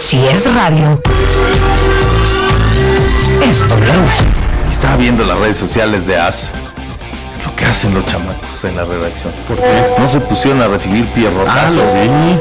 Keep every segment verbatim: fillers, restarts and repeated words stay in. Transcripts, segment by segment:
Si es radio, es W. Estaba viendo las redes sociales de A S. Lo que hacen los chamacos en la redacción. ¿Por qué? No se pusieron a recibir pierrotazos. Ah,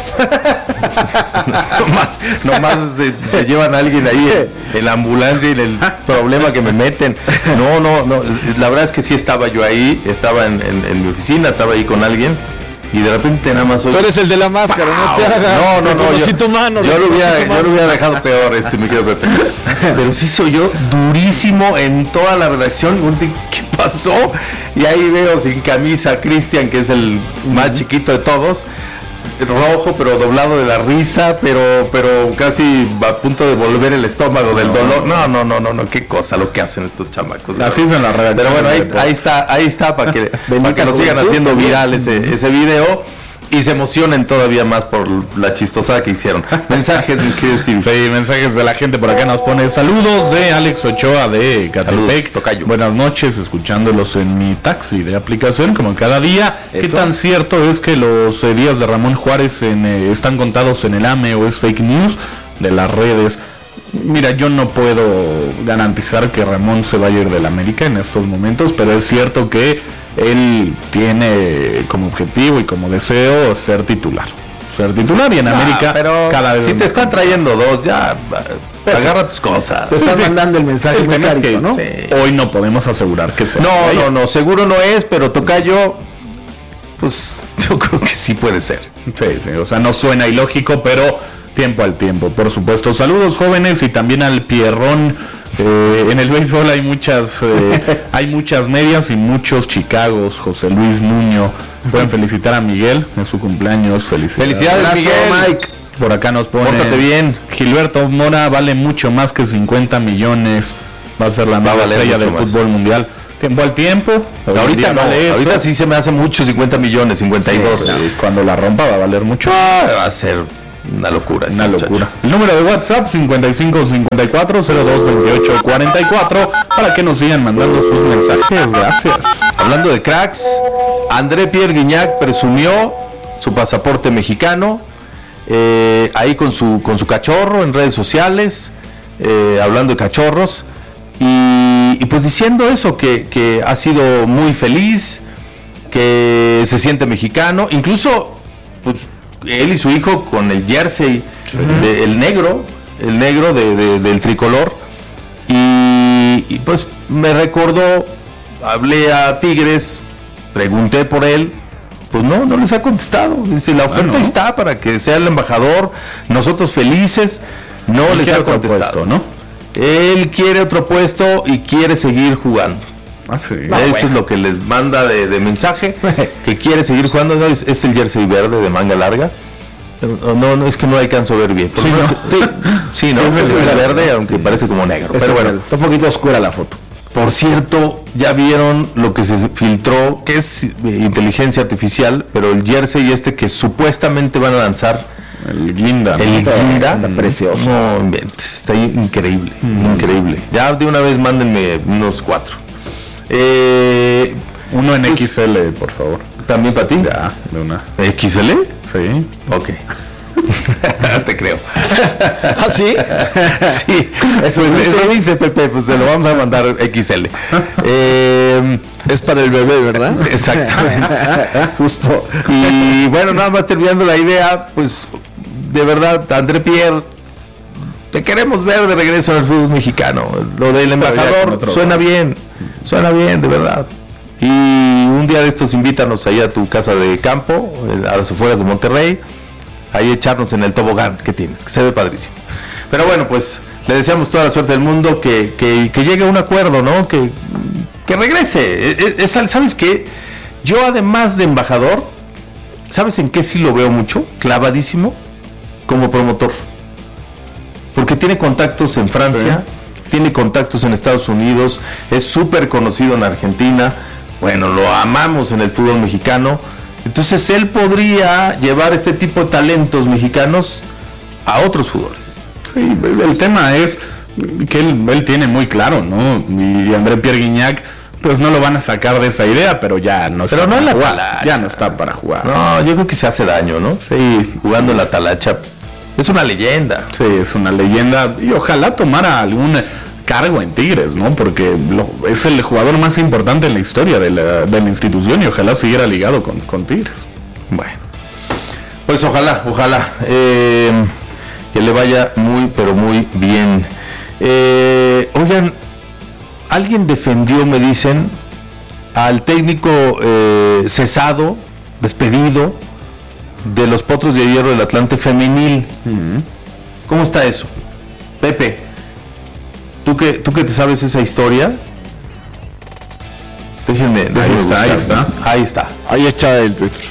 nomás nomás se, se llevan a alguien ahí en, en la ambulancia y en el problema que me meten. No, no, no. La verdad es que sí estaba yo ahí. Estaba en, en, en mi oficina, estaba ahí con alguien. Y de repente nada más... Tú eres el de la máscara, ¡pau! No te hagas. No, no, no. Yo, tu mano, yo, lo hubiera, yo lo hubiera dejado peor, este, mi querido Pepe. Pero sí se oyó durísimo en toda la redacción. ¿Qué pasó? Y ahí veo sin camisa a Cristian, que es el más chiquito de todos. Rojo, pero doblado de la risa, pero pero casi a punto de volver el estómago del dolor. No, no, no, no, no, qué cosa lo que hacen estos chamacos. Así son las redacciones. Pero bueno, ahí, ahí está, ahí está para que, para que lo sigan haciendo viral ese, ese video y se emocionen todavía más por la chistosada que hicieron. Mensajes, mi querido Steve. Sí, mensajes de la gente por acá nos pone saludos de Alex Ochoa de Catepec. Tocayo. Buenas noches, escuchándolos en mi taxi de aplicación como cada día. ¿Eso? ¿Qué tan cierto es que los eh, días de Ramón Juárez en, eh, están contados en el A M E o es fake news de las redes? Mira, yo no puedo garantizar que Ramón se vaya a ir del América en estos momentos, pero es cierto que él tiene como objetivo y como deseo ser titular. Ser titular y en Ah, América pero cada vez si te más. están trayendo dos, ya pues, agarra tus cosas. Te están Sí, sí. mandando el mensaje El muy tema es clarito, que ¿no? Sí. hoy no podemos asegurar que sea. No, no, no, seguro no es, pero Tocayo, pues yo creo que sí puede ser. Sí, sí, o sea, no suena ilógico, pero tiempo al tiempo, por supuesto. Saludos jóvenes y también al Pierrón. Eh, en el béisbol hay muchas eh, hay muchas medias y muchos Chicagos. José Luis Nuño. Pueden felicitar a Miguel en su cumpleaños. Felicidades, Felicidades, Abrazo, Miguel. Mike. Por acá nos pone. Pórtate bien. Gilberto Mora vale mucho más que cincuenta millones. Va a ser la nueva valer estrella del mucho más. fútbol mundial. Tiempo al tiempo. Hoy en Ahorita día no, vale eso. ahorita sí se me hace mucho, cincuenta millones, cincuenta y dos. Sí, cuando la rompa va a valer mucho. Ah, va a ser una locura. ese Una muchacho. locura. El número de WhatsApp cincuenta y cinco cincuenta y cuatro cero dos veintiocho cuarenta y cuatro para que nos sigan mandando sus mensajes. Gracias. Hablando de cracks, André Pierre Guignac presumió su pasaporte mexicano, eh, ahí con su con su cachorro en redes sociales, eh, hablando de cachorros, y, y pues diciendo eso, que, que ha sido muy feliz, que se siente mexicano, incluso pues, él y su hijo con el jersey, de- el negro, el negro de, de- del tricolor, y, y pues me recordó, hablé a Tigres, pregunté por él, pues no, no les ha contestado. Dice, la oferta Ah, ¿no? está para que sea el embajador, nosotros felices, no Él les quiere ha otro contestado. puesto, ¿no? Él quiere otro puesto y quiere seguir jugando. Ah, sí. Eso es lo que les manda de, de mensaje, que quiere seguir jugando. No, es, es el jersey verde de manga larga. No, no, no, es que no alcanzo a ver bien. Por Sí, lo ¿no? menos- sí, sí, no, Sí, sí, es sí, el sí. verde, aunque parece como negro. Pero Pero bueno, está un poquito oscura la foto. por cierto, ya vieron lo que se filtró, que es eh, inteligencia artificial, pero el jersey este que supuestamente van a lanzar, El guinda. el Está- guinda, está precioso. no inventes, está increíble, increíble. Ya de una vez mándenme unos cuatro. Eh, Uno en pues- X L, por favor. ¿También para ti? Ya, de una. ¿X L? Sí. Ok. Te creo. ¿Ah, sí? Sí, eso, pues, eso dice Pepe, pues se lo vamos a mandar X L. Eh, Es para el bebé, ¿verdad? exactamente. Justo. Y bueno, nada más terminando la idea, pues de verdad, André Pierre, te queremos ver de regreso en el fútbol mexicano. Lo del ya con embajador otro- suena bien, suena bien, de verdad. Y un día de estos invítanos allá a tu casa de campo, a las afueras de Monterrey, ahí echarnos en el tobogán que tienes, que se ve padrísimo. Pero bueno, pues le deseamos toda la suerte del mundo, que, que, que llegue a un acuerdo, ¿no? Que, que regrese. Es- es- ¿Sabes qué? Yo además de embajador, ¿sabes en qué sí lo veo mucho? Clavadísimo, como promotor. Porque tiene contactos en Francia, tiene contactos en Estados Unidos, es súper conocido en Argentina, bueno, lo amamos en el fútbol mexicano. Entonces él podría llevar este tipo de talentos mexicanos a otros fútboles. Sí, el tema es que él, él tiene muy claro, ¿no? Y André Pierre Guignac, pues no lo van a sacar de esa idea, pero ya no está Pero no para en la jugar. talacha. Ya no está para jugar. No, yo creo que se hace daño, ¿no? Sí, Jugando en la talacha. Es una leyenda. Sí, es una leyenda y ojalá tomara algún cargo en Tigres, ¿no? Porque lo, es el jugador más importante en la historia de la, de la institución y ojalá siguiera ligado con, con Tigres. Bueno, pues ojalá, ojalá eh, que le vaya muy, pero muy bien. Eh, oigan, alguien defendió, me dicen, al técnico eh, cesado, despedido de los Potros de Hierro del Atlante femenil. Uh-huh. ¿Cómo está eso? Pepe, ¿tú que, tú que te sabes esa historia? Déjenme, déjenme ahí está, buscar. ahí está. Ahí está. Ahí está el Twitter.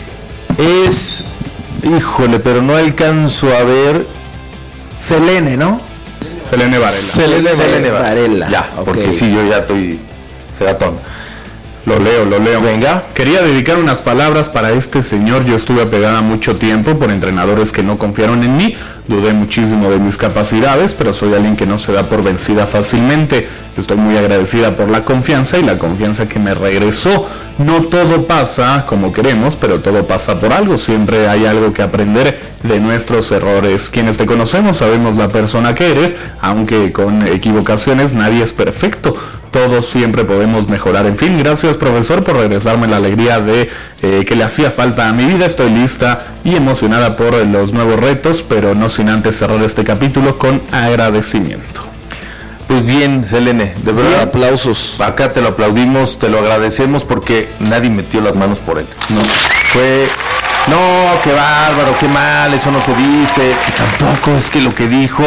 Es, híjole, pero no alcanzo a ver. Selene, ¿no? Selene Varela. Selene, Selene Varela. Varela. Ya, okay. Porque sí, yo ya estoy segatón. Lo leo, lo leo. Venga. Quería dedicar unas palabras para este señor. Yo estuve apegada mucho tiempo por entrenadores que no confiaron en mí. Dudé muchísimo de mis capacidades, pero soy alguien que no se da por vencida fácilmente. Estoy muy agradecida por la confianza y la confianza que me regresó. No todo pasa como queremos, pero todo pasa por algo. Siempre hay algo que aprender de nuestros errores. Quienes te conocemos sabemos la persona que eres, aunque con equivocaciones nadie es perfecto. Todos siempre podemos mejorar. En fin, gracias profesor por regresarme la alegría de eh, que le hacía falta a mi vida. Estoy lista y emocionada por los nuevos retos, pero no sin antes cerrar este capítulo con agradecimiento. Pues bien, Selene, de verdad. Bien, aplausos. Acá te lo aplaudimos, te lo agradecemos porque nadie metió las manos por él. No. Fue, no, qué bárbaro, qué mal, eso no se dice. Que tampoco es que lo que dijo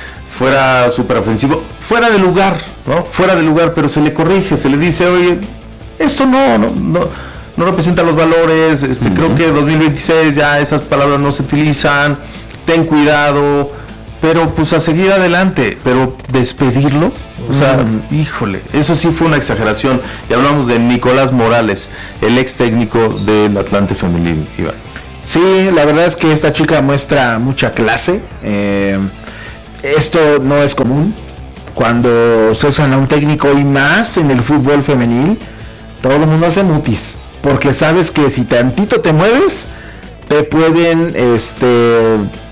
fuera súper ofensivo. Fuera de lugar, ¿no? Fuera de lugar, pero se le corrige, se le dice, oye, esto no, no, no, no representa los valores. Este, uh-huh. Creo que dos mil veintiséis ya esas palabras no se utilizan. Ten cuidado. Pero pues a seguir adelante, pero despedirlo, o sea, mm. híjole, eso sí fue una exageración. Y hablamos de Nicolás Morales, el ex técnico del Atlante femenil, Iván. Sí, la verdad es que esta chica muestra mucha clase. Eh, esto no es común. Cuando cesan a un técnico y más en el fútbol femenil, todo el mundo hace mutis, porque sabes que si tantito te mueves, te pueden, este...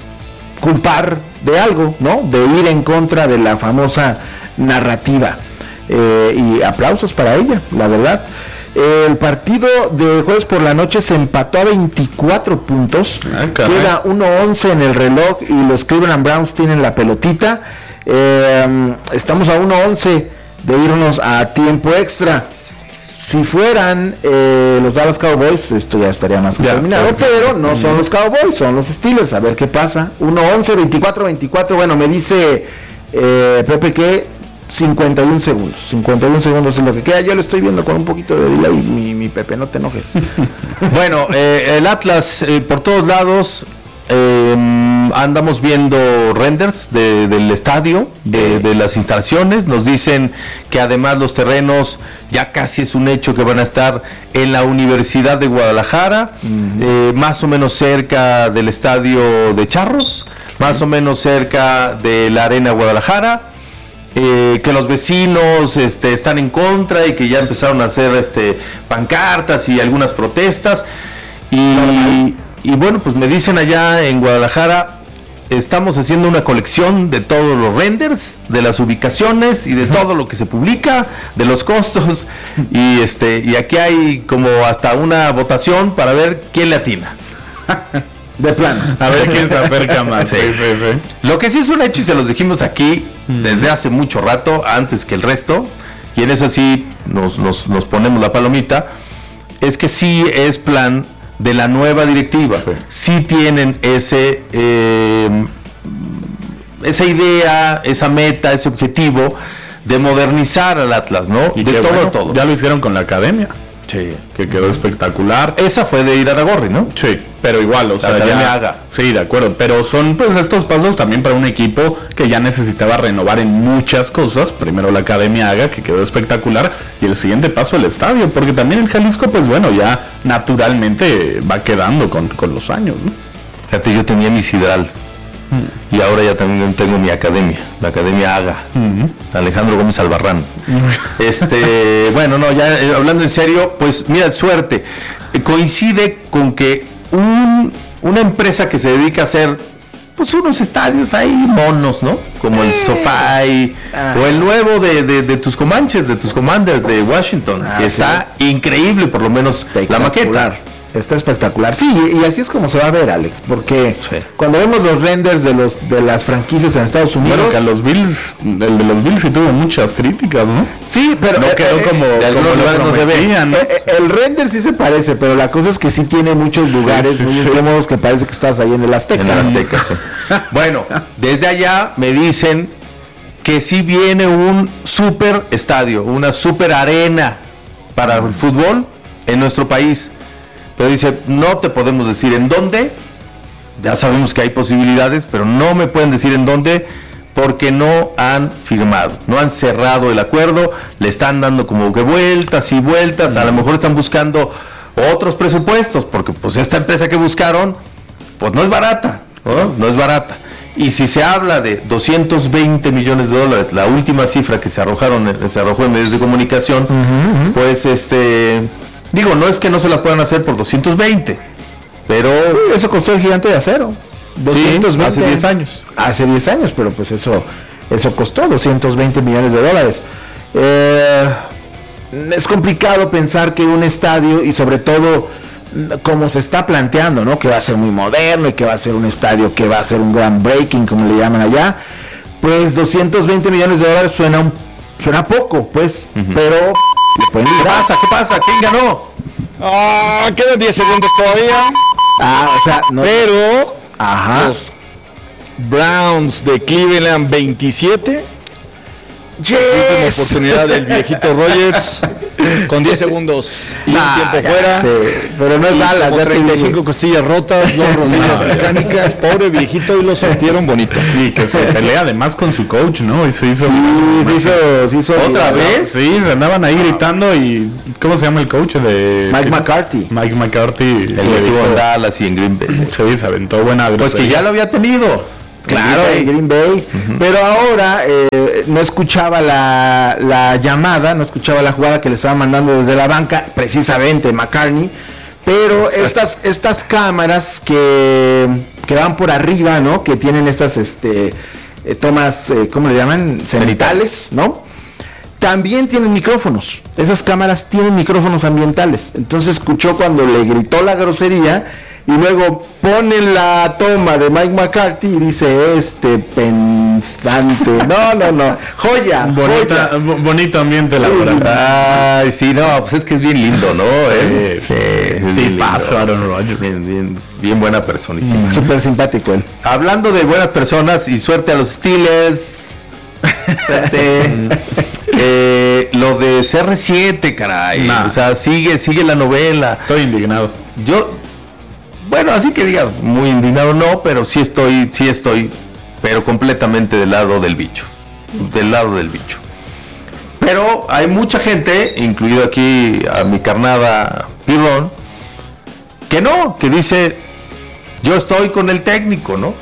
culpar de algo, ¿no? De ir en contra de la famosa narrativa. Eh, y aplausos para ella, la verdad. El partido de jueves por la noche se empató a veinticuatro puntos. Ah, queda uno once en el reloj y los Cleveland Browns tienen la pelotita. Eh, estamos a uno once de irnos a tiempo extra. Si fueran eh, los Dallas Cowboys, esto ya estaría más terminado, pero no mm. son los Cowboys, son los Steelers. A ver qué pasa. uno once, veinticuatro veinticuatro. Bueno, me dice eh, Pepe que cincuenta y uno segundos. cincuenta y uno segundos es lo que queda. Yo lo estoy viendo con un poquito de delay, mi, mi Pepe, no te enojes. Bueno, eh, el Atlas eh, por todos lados. Eh, andamos viendo renders de, del estadio, de, de las instalaciones. Nos dicen que además los terrenos ya casi es un hecho que van a estar en la Universidad de Guadalajara, uh-huh. eh, más o menos cerca del estadio de Charros, sí. más o menos cerca de la Arena Guadalajara. Eh, que los vecinos este, están en contra y que ya empezaron a hacer este, pancartas y algunas protestas. Y Y bueno, pues me dicen allá en Guadalajara, estamos haciendo una colección de todos los renders, de las ubicaciones y de todo lo que se publica, de los costos. Y este y aquí hay como hasta una votación para ver quién le atina. De plano. A ver quién se acerca más. Sí, sí, sí. Lo que sí es un hecho y se los dijimos aquí mm. desde hace mucho rato, antes que el resto, y en eso sí nos, nos, nos ponemos la palomita, es que sí es plan de la nueva directiva, sí, sí tienen ese eh, esa idea, esa meta, ese objetivo de modernizar al Atlas, ¿no? Y de todo, bueno, todo. Ya lo hicieron con la academia. Sí. Que quedó espectacular. Esa fue de Iraragorri, ¿no? Sí, pero igual, o la sea, ya haga. Sí, de acuerdo, pero son pues estos pasos también para un equipo que ya necesitaba renovar en muchas cosas. Primero la academia haga, que quedó espectacular, y el siguiente paso el estadio, porque también el Jalisco, pues bueno, ya naturalmente va quedando con, con los años, ¿no? Fíjate, yo tenía mi Sidral. Y ahora ya también tengo mi academia, la Academia Haga, uh-huh. Alejandro Gómez Albarrán. Uh-huh. Este, bueno, no, ya eh, hablando en serio, pues mira, suerte. Eh, coincide con que un, una empresa que se dedica a hacer pues unos estadios ahí monos, ¿no? Como el SoFi Ah. o el nuevo de, de, de tus Comanches, de tus Commanders de Washington, Ah, que está sí. increíble, por lo menos la maqueta. Está espectacular. Sí, y así es como se va a ver, Alex, porque Sí. cuando vemos los renders de los de las franquicias en Estados Unidos, Bueno, que a los Bills, el de los Bills sí tuvo muchas críticas, ¿no? sí, pero No eh, quedó eh, como, de como algunos lo lugares no se ve. prometían, ¿no? eh, eh, el render sí se parece, pero la cosa es que sí tiene muchos Sí, lugares sí, muy sí. incómodos que parece que estás ahí en el Azteca. En la Azteca, sí. Bueno, desde allá me dicen que sí viene un super estadio, una super arena para el fútbol en nuestro país. Pero dice, no te podemos decir en dónde. Ya sabemos que hay posibilidades, pero no me pueden decir en dónde porque no han firmado, no han cerrado el acuerdo, le están dando como que vueltas y vueltas, a lo mejor están buscando otros presupuestos, porque pues esta empresa que buscaron, pues no es barata, ¿no? No es barata. Y si se habla de doscientos veinte millones de dólares, la última cifra que se arrojaron, se arrojó en medios de comunicación, uh-huh. pues este, digo, no es que no se la puedan hacer por doscientos veinte, pero Sí, eso costó el Gigante de Acero. doscientos veinte, hace diez años. Hace diez años, pero pues eso eso costó doscientos veinte millones de dólares. Eh, es complicado pensar que un estadio, y sobre todo como se está planteando, ¿no? Que va a ser muy moderno y que va a ser un estadio que va a ser un groundbreaking, como le llaman allá, pues doscientos veinte millones de dólares suena un, suena poco, pues, uh-huh. pero le pueden ¿Qué librar. pasa? ¿Qué pasa? ¿Quién ganó? Ah, quedan diez segundos todavía. Ah, o sea, no. Pero Ajá. los Browns de Cleveland veintisiete. Yes. Última oportunidad del viejito Rogers con diez segundos y un Ah, tiempo ya fuera. sé, pero no es Y Dallas, como ya te treinta y cinco digo. costillas rotas, dos rodillas mecánicas, pobre viejito, y lo sintieron bonito. Y que se pelea además con su coach, ¿no? Y se hizo... Sí, se hizo, se hizo ¿Otra viral, vez? Sí, se andaban ahí gritando y... ¿Cómo se llama el coach de...? Mike que- McCarthy. Mike McCarthy. El que estuvo en Dallas y en Green Bay. Sí, se aventó buena Pues que ya lo había tenido. Claro, en Green Bay. Uh-huh. Pero ahora eh, no escuchaba la, la llamada, no escuchaba la jugada que le estaba mandando desde la banca, precisamente McCartney. Pero estas, estas cámaras que, que van por arriba, ¿no? Que tienen estas este, eh, tomas, eh, ¿cómo le llaman? Cenitales, ¿no? También tienen micrófonos. Esas cámaras tienen micrófonos ambientales. Entonces escuchó cuando le gritó la grosería. Y luego ponen la toma de Mike McCarthy y dice, este pensante, no, no, no, joya, Bonita, joya. bo- bonito ambiente la Sí, sí, verdad. Ay, sí, no, pues es que es bien lindo, ¿no? ¿Eh? Sí, es bien tipazo, lindo. Aaron Rodgers. Bien, bien, bien buena personísima. Mm, súper simpático él. Hablando de buenas personas y suerte a los Steelers. Suerte. eh, lo de C R siete, caray. Nah. O sea, sigue, sigue la novela. Estoy indignado. Yo, bueno, así que digas, muy indignado no, pero sí estoy, sí estoy, pero completamente del lado del bicho. Del lado del bicho. Pero hay mucha gente, incluido aquí a mi carnada Pirrón, que no, que dice, yo estoy con el técnico, ¿no?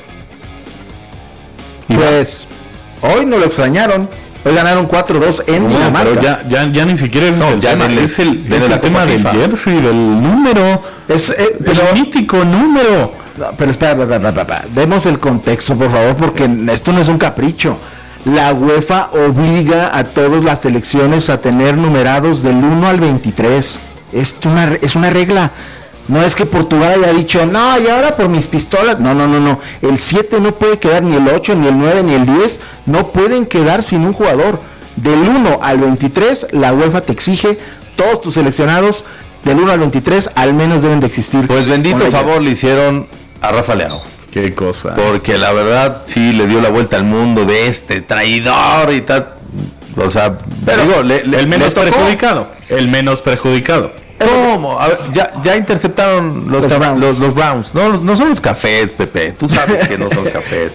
Y Pues hoy no lo extrañaron. Hoy ganaron cuatro dos en No, Dinamarca. pero ya, ya, ya ni siquiera es No, el ya tema, denle- es el, denle es la el tema Copa del FIFA. jersey, del número, Es, eh, pero, el mítico número. no, pero espera, espera, espera, espera, demos el contexto, por favor, porque esto no es un capricho. La UEFA obliga a todas las selecciones a tener numerados del uno al veintitrés. Es una, es una regla. No es que Portugal haya dicho, no, y ahora por mis pistolas. No, no, no, no. El siete no puede quedar, ni el ocho, ni el nueve, ni el diez. No pueden quedar sin un jugador. Del uno al veintitrés, la UEFA te exige, todos tus seleccionados, del uno al veintitrés, al menos deben de existir. pues bendito Con ella. favor le hicieron a Rafa Leao. Qué cosa. Porque la verdad sí le dio la vuelta al mundo de este traidor y tal. O sea, Pero digo, le- le- el menos le tocó. perjudicado. El menos perjudicado. ¿Cómo? A ver, ya, ya interceptaron los, Los ca- Browns. los, los Browns. No, no son los cafés, Pepe. Tú sabes que no son los cafés.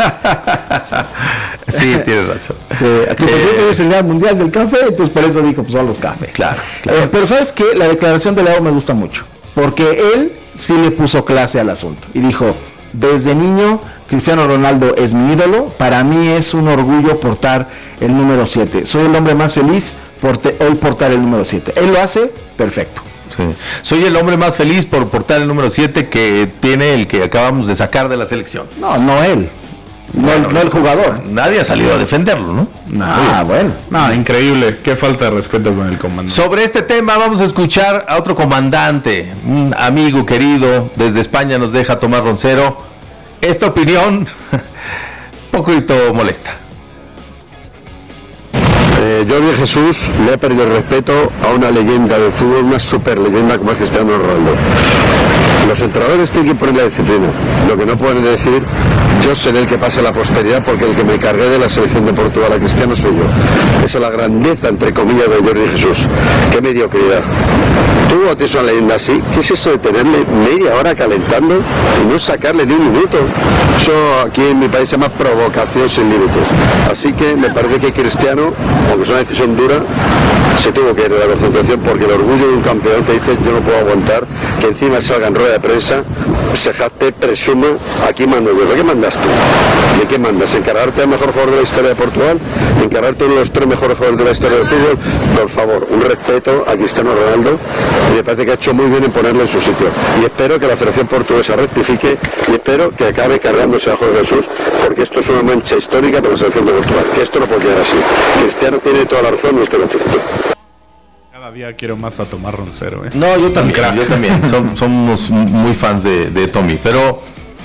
Sí, tienes razón. Sí, aquí por Eh, cierto es el Día Mundial del Café, entonces por eso dijo, pues son los cafés. Claro, claro. Eh, pero sabes que la declaración de Leao me gusta mucho, porque él sí le puso clase al asunto y dijo, desde niño Cristiano Ronaldo es mi ídolo, para mí es un orgullo portar el número siete. Soy el hombre más feliz por te- hoy portar el número siete. Él lo hace perfecto. Sí. Sí. Soy el hombre más feliz por portar el número siete que tiene el que acabamos de sacar de la selección. No, no él. No, Bueno, no el jugador. Nadie ha salido a defenderlo, ¿no? Ah, bueno. No, increíble. Qué falta de respeto con el comandante. Sobre este tema vamos a escuchar a otro comandante, un amigo querido, desde España nos deja Tomás Roncero. Esta opinión, un poquito molesta. Eh, yo vi a Jesús, le he perdido el respeto a una leyenda del fútbol, una super leyenda como es Cristiano Ronaldo. Los entrenadores tienen que poner la disciplina. Lo que no pueden decir, yo seré el que pase a la posteridad porque el que me cargué de la selección de Portugal a Cristiano soy yo. Esa es la grandeza, entre comillas, de Jordi Jesús. Qué mediocridad. Tú tienes una leyenda así, ¿qué es eso de tenerle media hora calentando y no sacarle ni un minuto? Eso aquí en mi país se llama provocación sin límites. Así que me parece que Cristiano, aunque es una decisión dura, se tuvo que ir de la concentración porque el orgullo de un campeón te dice yo no puedo aguantar que encima salga en rueda de prensa, se jacte, presuma, aquí mando yo. ¿De qué mandas tú? ¿De qué mandas? ¿Encargarte al mejor jugador de la historia de Portugal? ¿Encargarte uno de los tres mejores jugadores de la historia del fútbol? Por favor, un respeto a Cristiano Ronaldo, y me parece que ha hecho muy bien en ponerle en su sitio. Y espero que la Federación Portuguesa rectifique y espero que acabe cargándose a Jorge Jesús, porque esto es una mancha histórica para la selección de Portugal, que esto no puede quedar así. Cristiano tiene toda la razón en este conflicto. Cada día quiero más a Tomás Roncero, ¿eh? No, yo también, yo también. Som- somos muy fans de, de Tommy, pero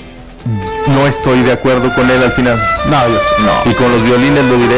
no estoy de acuerdo con él al final. No, yo No. Y con los violines lo diré.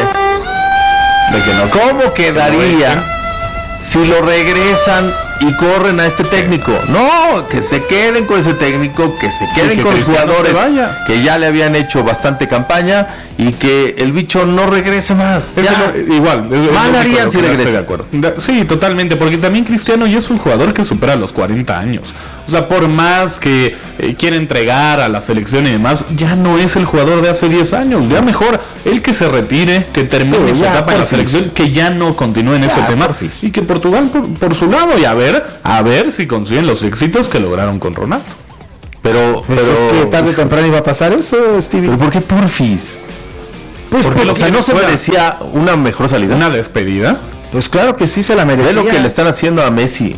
de que no. ¿Cómo quedaría si lo regresan y corren a este técnico? No, que se queden con ese técnico, que se queden que con los Cristiano jugadores se vaya. que ya le habían hecho bastante campaña y que el bicho no regrese más. Es Ya. lo- igual, es- es Mal lógico harían lo si que no regresa. estoy de acuerdo. Da- Sí, totalmente, porque también Cristiano ya es un jugador que supera los cuarenta años. O sea, por más que eh, quiere entregar a la selección y demás, ya no es el jugador de hace diez años. Ya mejor él que se retire, que termine Sí, su ya, etapa en la porfis. selección, que ya no continúe en ese Ya, tema. porfis. Y que Portugal por, por su lado, y a ver, a ver si consiguen los éxitos que lograron con Ronaldo. Pero, Pues pero, es que tarde o temprano iba a pasar eso, Stevie. ¿pero por qué porfis? Pues, porque porque- lo O sea, que ¿no se fuera- merecía una mejor salida? Una despedida. pues claro que sí se la merecía. Ve lo que le están haciendo a Messi.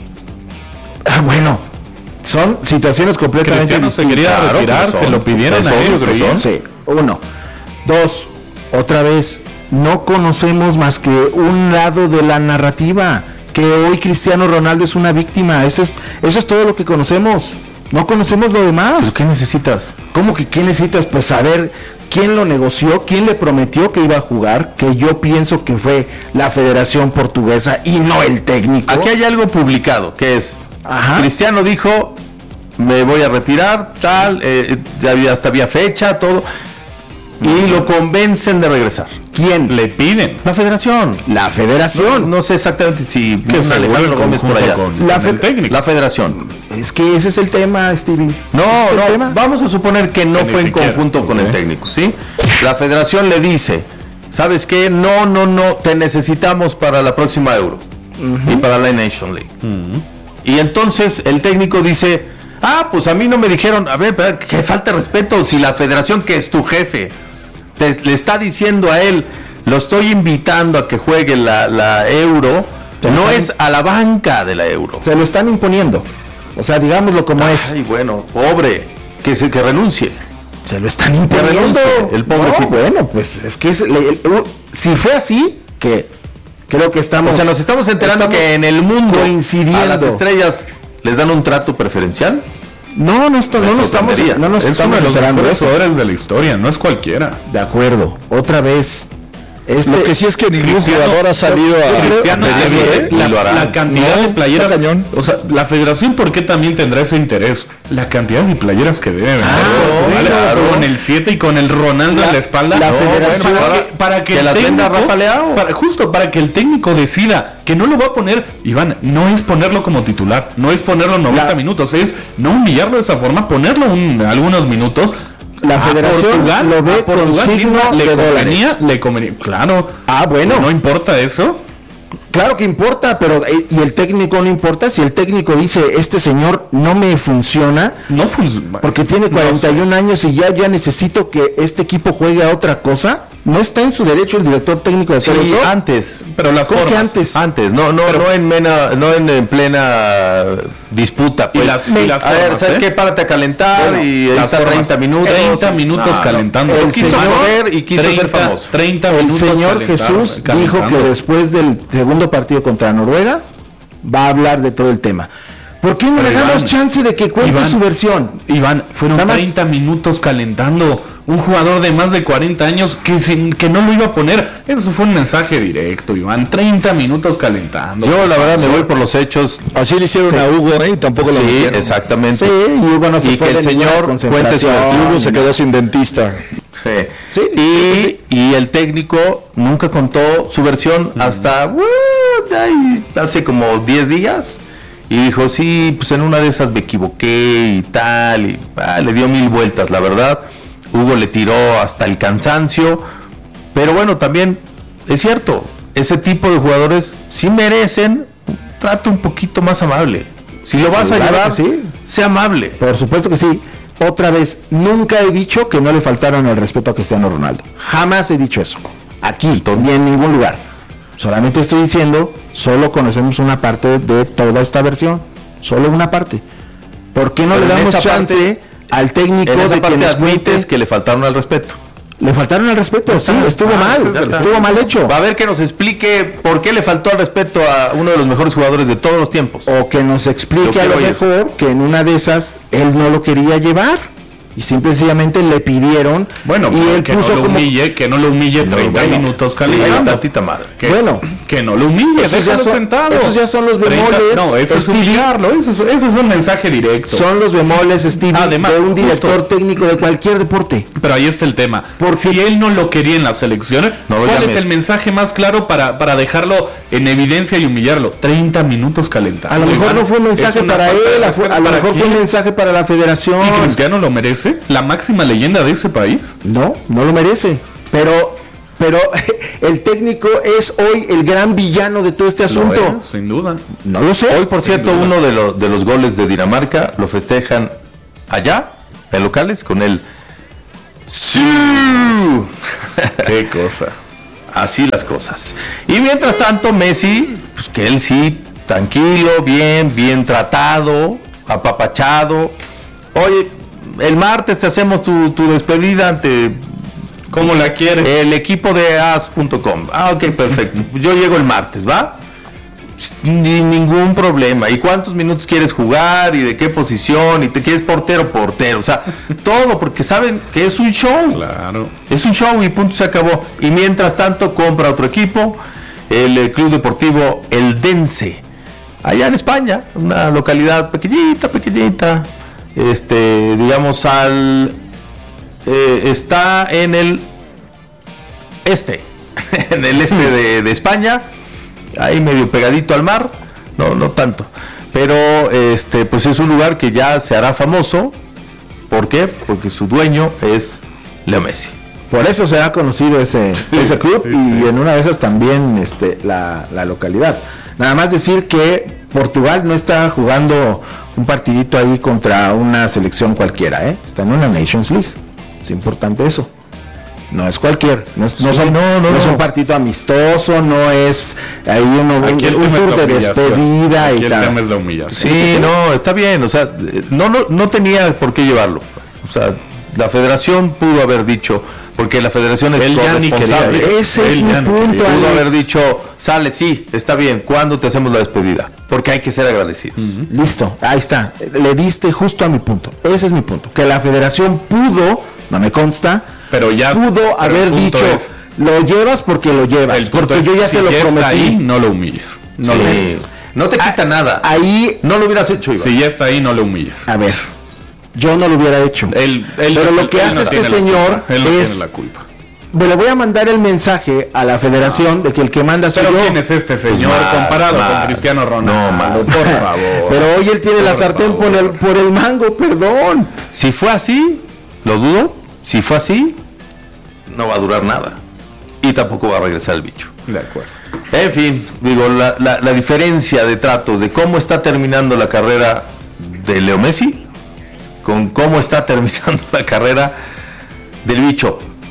Ah, bueno, son situaciones completamente Cristiano se distintas. quería Claro, retirar, que lo se son. lo pidieron Es a obvio él, que lo sí. son. Sí, uno. Dos, otra vez, no conocemos más que un lado de la narrativa, que hoy Cristiano Ronaldo es una víctima. Eso es, eso es todo lo que conocemos. No conocemos lo demás. ¿Pero qué necesitas? ¿Cómo que qué necesitas? Pues saber quién lo negoció, quién le prometió que iba a jugar, que yo pienso que fue la Federación Portuguesa y no el técnico. Aquí hay algo publicado, que es, Ajá. Cristiano dijo, me voy a retirar, tal, eh, ya había, hasta había fecha, todo, y lo convencen de regresar. ¿Quién? Le piden. La federación. La No, Federación. no sé exactamente si Que un seguro Alejandro en Gómez por conjunto allá. con- La con el fe- técnico. La federación. Es que ese es el tema, Stevie. No, ¿Ese es el no, tema? vamos a suponer que no Que ni fue en siquiera, conjunto con ok. el técnico, ¿sí? La federación le dice, ¿sabes qué? No, no, no, te necesitamos para la próxima Euro y para la Nation League. Y entonces el técnico dice, ah, pues a mí no me dijeron, a ver, pero que falta de respeto, si la federación que es tu jefe te- le está diciendo a él, lo estoy invitando a que juegue la, la Euro, Te no están- es a la banca de la Euro. Se lo están imponiendo. O sea, digámoslo como es. Ay, bueno, pobre, que se que renuncie. Se lo están imponiendo. renuncie, el pobrecito. No, bueno, pues es que es- le- el- u- si fue así, que creo que estamos. O sea, nos estamos enterando estamos que en el mundo coincidiendo. a las estrellas les dan un trato preferencial. No, no, está- no Eso nos estamos, tendría. no nos Es uno estamos de los enterando de mejores eso. jugadores de la historia, no es cualquiera. De acuerdo. Otra vez. Este, Lo que sí es que ningún Cristiano- jugador ha salido a, Cristiano a pedirlo, tiene ¿eh? la, Y lo harán. la cantidad No, de playeras. está cañón. O sea, la federación, ¿por qué también tendrá ese interés? La cantidad de playeras que debe vender. bueno, Claro, pues. con el siete y con el Ronaldo en la espalda. la No, federación- bueno, para que, para que que el las venda técnico- Rafa Leao. para- justo para que el técnico decida que no lo va a poner, Iván, no es ponerlo como titular, no es ponerlo noventa La- minutos, es no humillarlo de esa forma, ponerlo un- algunos minutos. La A federación Portugal, lo ve a Portugal con signo misma le de convenía, dólares. le convenía, claro. Ah, bueno. No importa eso. Claro que importa, pero eh, y el técnico no importa. Si el técnico dice, este señor no me funciona, No funciona. porque tiene cuarenta y un años y ya, ya necesito que este equipo juegue a otra cosa. ¿No está en su derecho el director técnico de hacer Sí, eso? antes. Pero las ¿Cómo que formas. antes? Antes, no, no, no en mena, no en, en plena disputa. Pues. Y las, y Me- las a ver, formas, ¿sabes ¿eh? qué? Párate a calentar Bueno, y ahí las está formas. treinta minutos. treinta minutos No, no. calentando. Él El quiso señor- mover y quiso treinta, ser famoso. treinta El minutos señor calentaron, Jesús calentando. dijo que después del segundo partido contra Noruega va a hablar de todo el tema. ¿Por qué no Pero le damos Iván, chance de que cuente Iván, su versión? Iván, fueron Nada más- treinta minutos calentando. Un jugador de más de cuarenta años que, sin, que no lo iba a poner. Eso fue un mensaje directo, Iván. treinta minutos calentando. Yo la verdad me voy por los hechos. Así le hicieron a Hugo, ¿eh? Y tampoco lo Sí, metieron. exactamente. Sí, y Hugo no se Y fue que el de ninguna señor cuente su concentración. versión. Hugo se quedó sin dentista. Sí. Sí, y, y el técnico nunca contó su versión hasta uh, ay, hace como diez días. Y dijo, sí, pues en una de esas me equivoqué y tal. Y ah, le dio mil vueltas, la verdad. Hugo le tiró hasta el cansancio. Pero bueno, también es cierto, ese tipo de jugadores sí merecen un trato un poquito más amable. Si lo vas a Claro llevar, que sí. sea amable. Por supuesto que sí. Otra vez, nunca he dicho que no le faltaron el respeto a Cristiano Ronaldo. Jamás he dicho eso. Aquí, ni en ningún lugar. Solamente estoy diciendo, solo conocemos una parte de toda esta versión. Solo una parte. ¿Por qué no Pero le en damos esa chance parte- al técnico En esa de que parte nos admites cuente? que le faltaron al respeto. Le faltaron al respeto, sí, estuvo Ah, mal, ya está. estuvo mal hecho. Va a ver que nos explique por qué le faltó al respeto a uno de los mejores jugadores de todos los tiempos. O que nos Lo explique a quiero lo oír. mejor que en una de esas él no lo quería llevar. Y simple y sencillamente le pidieron. Bueno, y pero él que no puso lo como. humille, que no lo humille treinta bueno, minutos Ay, calentando. tantita madre. Que, Bueno. que no lo humille, Esos ya déjalo son- sentado. esos ya son los treinta bemoles, No, eso es Stevie. humillarlo, eso es, eso es un mensaje directo. Son los bemoles, Stevie, Además, de un director justo. técnico de cualquier deporte. Pero ahí está el tema. Porque- si él no lo quería en la selección, No lo ¿cuál llames. es el mensaje más claro para, para dejarlo en evidencia y humillarlo? treinta minutos calentando. A lo mejor Iván, no fue un mensaje es una para falta de él, a, respeto a lo para mejor fue quién. un mensaje para la federación. ¿Y Cristiano lo merece? ¿La máxima leyenda de ese país? No, no lo merece. Pero, pero el técnico es hoy el gran villano de todo este asunto. Lo es, sin duda. No lo sé. Hoy, por cierto, duda. uno de, los de los goles de Dinamarca lo festejan allá, en locales, con el ¡Sí! Qué cosa. Así las cosas. Y mientras tanto, Messi, pues que él sí, tranquilo, bien, bien tratado, apapachado. Oye, el martes te hacemos tu, tu despedida ante ¿Cómo la quiere? el equipo de as punto com. Ah, ok, perfecto. Yo llego el martes, ¿va? Ni ningún problema. ¿Y cuántos minutos quieres jugar? ¿Y de qué posición? ¿Y te quieres portero? Portero. O sea, todo porque saben que es un show. Claro. Es un show y punto, se acabó. Y mientras tanto compra otro equipo, el eh, Club Deportivo El Dense, allá en España, una localidad pequeñita, pequeñita, este, digamos al, eh, está en el este, en el este de, de España, ahí medio pegadito al mar, no, no tanto, pero este, pues es un lugar que ya se hará famoso. ¿Por qué? Porque su dueño es Leo Messi. Por eso se ha conocido ese, ese club sí, y sí. en una de esas también este, la, la localidad. Nada más decir que Portugal no está jugando un partidito ahí contra una selección cualquiera, ¿eh? Está en una Nations League. Es importante eso. No es cualquier, no es, no Sí, son, no, no, no es no. un partido amistoso, no es ahí uno, un, Aquí el un tema es tour la de humillación. despedida Aquí y el tal. tema es la humillación. Sí, no, está bien, o sea, no, no, no tenía por qué llevarlo. O sea, la federación pudo haber dicho, porque la federación es Él ya ni corresponsable. quería ir. Ese es Él mi ya no punto, quería. Pudo Alex. haber dicho, sale, sí, está bien, ¿cuándo te hacemos la despedida? Porque hay que ser agradecidos. Listo, ahí está. Le diste justo a mi punto. Ese es mi punto. Que la federación pudo, no me consta, Pero ya pudo pero haber el punto dicho, es- lo llevas porque lo llevas. el punto Porque es, yo ya si se lo está prometí. ahí, no lo humilles. No lo Sí. humilles. No te quita nada. Ahí, No lo hubieras hecho, Iván. Si ya está ahí, no lo humilles. a ver, yo no lo hubiera hecho. Él, él Pero no- lo que él hace no este tiene la señor culpa. Él no es- tiene la culpa. Bueno, voy a mandar el mensaje a la federación de que el que manda soy Pero yo. ¿quién es este señor mal, comparado mal. con Cristiano Ronaldo? No, mal. por favor. Pero hoy él tiene la Por sartén favor. por el, por el mango, perdón. Si fue así, lo dudo. Si fue así, no va a durar nada. Y tampoco va a regresar el bicho. De acuerdo. En fin, digo, la, la- la diferencia de tratos de cómo está terminando la carrera de Leo Messi con cómo está terminando la carrera del bicho.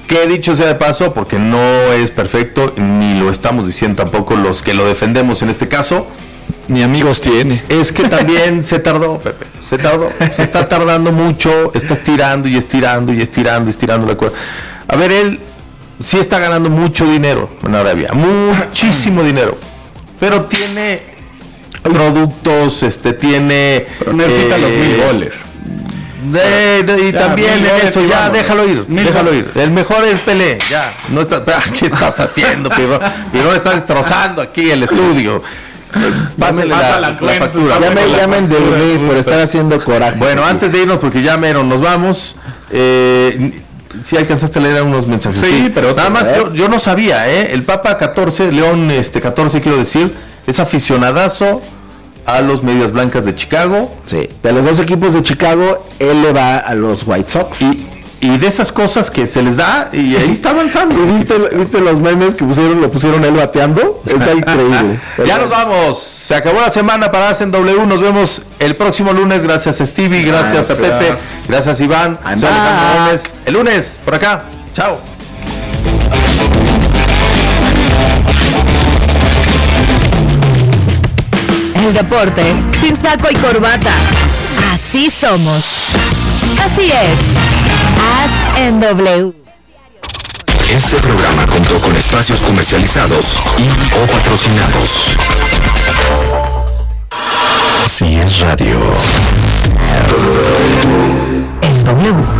Que dicho sea de paso, porque no es perfecto, ni lo estamos diciendo tampoco los que lo defendemos en este caso, Ni amigos tiene. es que también se tardó, Pepe, se tardó, se está tardando mucho, está estirando y estirando y estirando y estirando la cuerda. A ver, él sí está ganando mucho dinero en Arabia, muchísimo dinero, pero tiene productos, este, tiene... Pero necesita eh, los mil goles. De, de- y Ya, también mil en goles eso, y ya, vámonos. déjalo ir, Mil déjalo goles. ir. El mejor es Pelé, ya. No está, ¿qué estás haciendo, Pirro? Pirro está destrozando aquí el estudio. Pásale pasa la, la la cuenta, factura. pasa Ya me la llamen de factura, Urey por puta. estar haciendo coraje. Bueno, antes de irnos, porque ya mero nos vamos, eh, si alcanzaste a leer unos mensajes. Sí, pero nada más, a ver. yo, yo no sabía, ¿eh? El Papa catorce, León este, catorce, quiero decir, es aficionadazo a los Medias Blancas de Chicago. Sí, de los dos equipos de Chicago, él le va a los White Sox. Y, y de esas cosas que se les da, y ahí está avanzando. ¿Y viste, viste los memes que pusieron, lo pusieron él bateando? Está increíble. Ya nos vamos. Se acabó la semana para Hacen W. Nos vemos el próximo lunes. Gracias a Stevie, gracias a Gracias. Pepe, gracias Iván. I'm Soy Alejandro back. Gómez. El lunes, por acá. Chao. El deporte sin saco y corbata. Así somos. Así es. Haz en W. Este programa contó con espacios comercializados y o patrocinados. Así es radio. Es W.